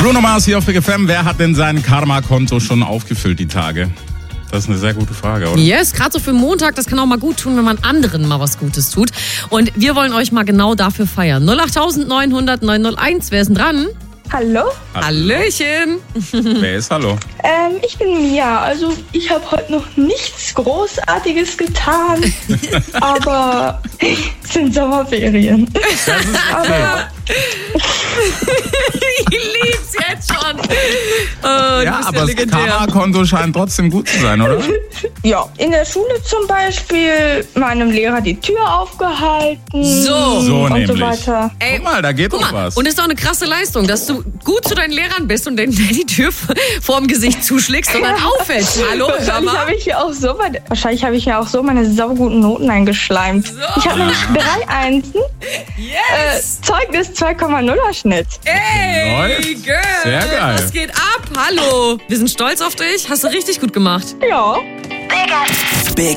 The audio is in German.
Bruno Mars hier auf Big FM. Wer hat denn sein Karma-Konto schon aufgefüllt die Tage? Das ist eine sehr gute Frage, oder? Yes, gerade so für Montag, das kann auch mal gut tun, wenn man anderen mal was Gutes tut. Und wir wollen euch mal genau dafür feiern. 08900 901, wer ist denn dran? Hallo? Hallöchen. Wer ist Hallo? Ich bin Mia. Also ich habe heute noch nichts Großartiges getan, aber es sind Sommerferien. Das ist okay. Ich lieb's jetzt schon. Ja, aber das Karma-Konto scheint trotzdem gut zu sein, oder? Ja, in der Schule zum Beispiel meinem Lehrer die Tür aufgehalten. So und nämlich. so weiter. Ey, Guck mal, da geht doch was. Und ist doch eine krasse Leistung, dass du gut zu deinen Lehrern bist und denen die Tür vorm Gesicht zuschlägst und dann auffällst. Hallo, Wahrscheinlich habe ich ja auch so meine sauguten Noten eingeschleimt. So. Ich habe nämlich 3 Einsen, Yes! Zeugnis 2,0er Schnitt. Ey, Läuft. Girl! Sehr geil. Was geht ab? Hallo! Wir sind stolz auf dich. Hast du richtig gut gemacht. Ja. Big